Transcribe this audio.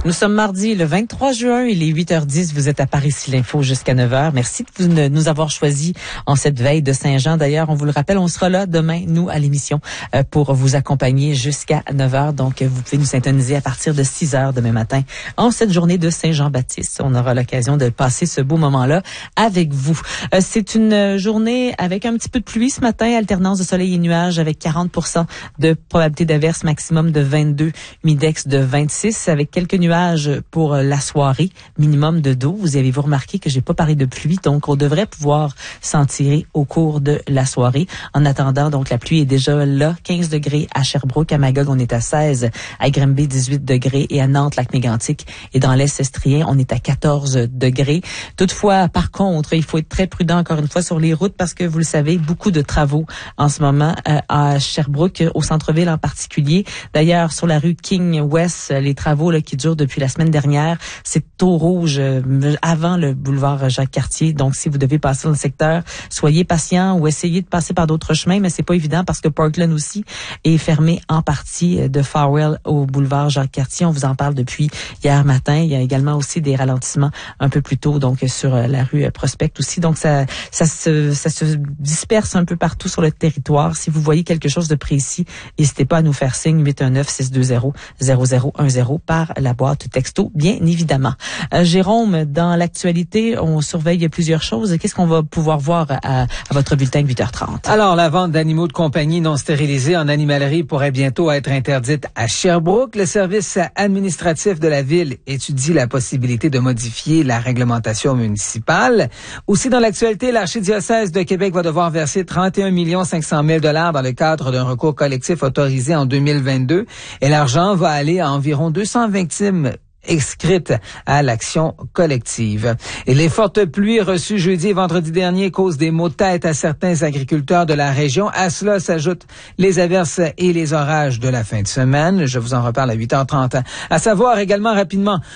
Nous sommes mardi le 23 juin, il est 8h10, vous êtes à Par ici l'info jusqu'à 9h. Merci de nous avoir choisis en cette veille de Saint-Jean. D'ailleurs, on vous le rappelle, on sera là demain, nous, à l'émission, pour vous accompagner jusqu'à 9h. Donc, vous pouvez nous syntoniser à partir de 6h demain matin en cette journée de Saint-Jean-Baptiste. On aura l'occasion de passer ce beau moment-là avec vous. C'est une journée avec un petit peu de pluie ce matin, alternance de soleil et nuages avec 40% de probabilité d'averse, maximum de 22, mi-dex de 26, avec quelques nuages pour la soirée, minimum de 12. Avez-vous remarqué que j'ai pas parlé de pluie, donc on devrait pouvoir s'en tirer au cours de la soirée. En attendant, donc la pluie est déjà là, 15 degrés à Sherbrooke, à Magog on est à 16, à Granby 18 degrés et à Nantes, Lac-Mégantic et dans l'Est estrien, on est à 14 degrés. Toutefois, par contre, il faut être très prudent encore une fois sur les routes parce que vous le savez, beaucoup de travaux en ce moment à Sherbrooke, au centre-ville en particulier. D'ailleurs, sur la rue King West, les travaux là, qui durent depuis la semaine dernière, c'est au rouge avant le boulevard Jacques-Cartier. Donc, si vous devez passer dans le secteur, soyez patient ou essayez de passer par d'autres chemins, mais c'est pas évident parce que Parkland aussi est fermé en partie de Farwell au boulevard Jacques-Cartier. On vous en parle depuis hier matin. Il y a également aussi des ralentissements un peu plus tôt, donc sur la rue Prospect aussi. Donc, ça se disperse un peu partout sur le territoire. Si vous voyez quelque chose de précis, n'hésitez pas à nous faire signe 819-620-0010 par la boîte texto, bien évidemment. Jérôme, dans l'actualité, on surveille plusieurs choses. Qu'est-ce qu'on va pouvoir voir à votre bulletin de 8h30? Alors, la vente d'animaux de compagnie non stérilisés en animalerie pourrait bientôt être interdite à Sherbrooke. Le service administratif de la ville étudie la possibilité de modifier la réglementation municipale. Aussi, dans l'actualité, l'archidiocèse de Québec va devoir verser 31 500 000 $ dans le cadre d'un recours collectif autorisé en 2022. Et l'argent va aller à environ 220 victimes inscrites à l'action collective. Et les fortes pluies reçues jeudi et vendredi dernier causent des maux de tête à certains agriculteurs de la région. À cela s'ajoutent les averses et les orages de la fin de semaine. Je vous en reparle à 8h30. À savoir également rapidement